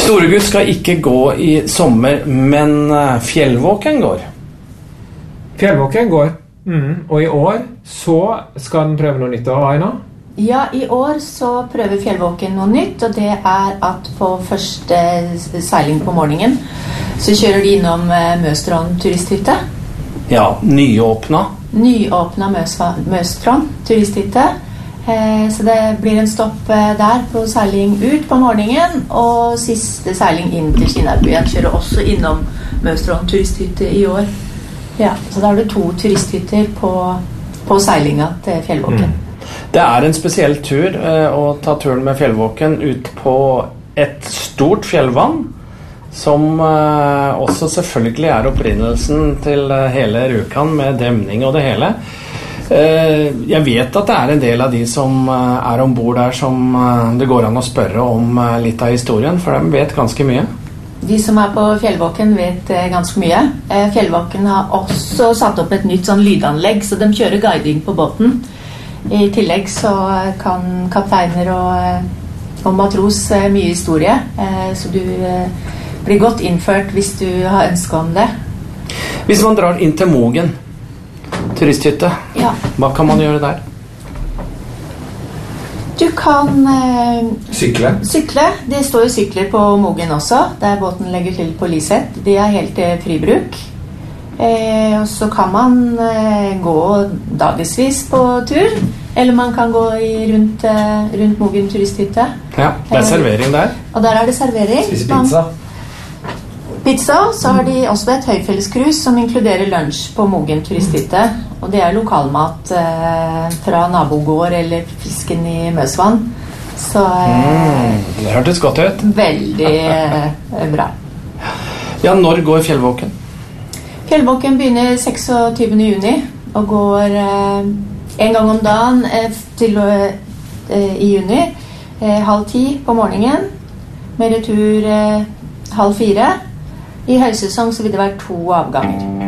Storegutt skal ikke gå i sommer, men fjellvåken går. Fjellvåken går. Og i år så skal den prøve noe nytt også, Aina? Ja, i år så prøver fjellvåken noe nytt, og det at på første seiling på morgenen så kjører de innom Møstrand turisthytte. Ja, nyåpna Møstrand turisthytte. Så det blir en stopp der på seiling ut på morgenen, og siste seiling inn til Skinnarbyen kjører også innom Møstrand turisthytte i år. Ja, så da har du 2 turisthytter på seilinga til fjellvåken. Det en spesiell tur å ta turen med fjellvåken ut på et stort fjellvann, som også selvfølgelig opprinnelsen til hele Rjukan med demning og det hele. Jeg vet at det en del av de som ombord der som det går an å spørre om litt av historien, for de vet ganske mye. De som på fjellvåken vet ganske mye. Fjellvåken har også satt opp et nytt sånn lydanlegg, så de kjører guiding på båten. I tillegg så kan kapteiner og matros mye historie, så du blir godt innført hvis du har ønsket om det. Hvis man drar inn til Mogen turisthytte, ja. Hva kan man gjøre der? Du kan Sykle. Det står jo sykler på Mogen også, der båten legger til på Liset. De helt fribruk. Og så kan man gå dagesvis på tur, eller man kan gå rundt Mogen turisthytte. Ja, det servering der. Og der det servering. Spise pizza, så har de også et høyfelleskrus som inkluderer lunsj på Mogen turisthytte. Og det lokalmat fra nabogård eller fisken i Møsvann. Så det hørtes godt ut. Veldig bra. Ja, når går fjellvåken? Fjellvåken begynner 26. juni og går en gang om dagen til i juni 9:30 på morgenen med retur 3:30. I høysesong så vil det være 2 avganger.